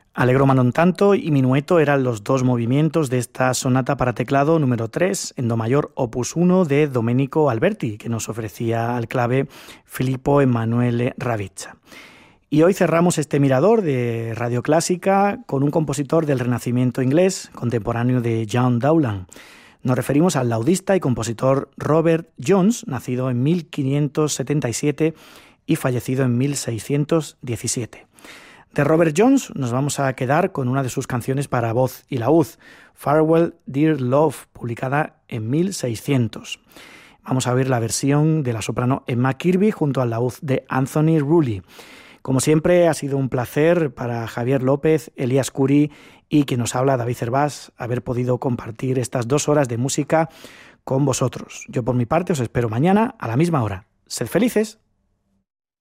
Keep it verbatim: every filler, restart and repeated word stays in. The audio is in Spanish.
Allegro ma non tanto y minueto eran los dos movimientos de esta sonata para teclado número tres en do mayor opus uno de Domenico Alberti, que nos ofrecía al clave Filippo Emanuele Ravizza. Y hoy cerramos este mirador de Radio Clásica con un compositor del Renacimiento inglés, contemporáneo de John Dowland. Nos referimos al laudista y compositor Robert Jones, nacido en mil quinientos setenta y siete y fallecido en mil seiscientos diecisiete. De Robert Jones nos vamos a quedar con una de sus canciones para voz y laúd, Farewell Dear Love, publicada en mil seiscientos. Vamos a ver la versión de la soprano Emma Kirby junto al laúd de Anthony Rulli. Como siempre, ha sido un placer para Javier López, Elías Curi y quien nos habla, David Cervás, haber podido compartir estas dos horas de música con vosotros. Yo por mi parte os espero mañana a la misma hora. Sed felices.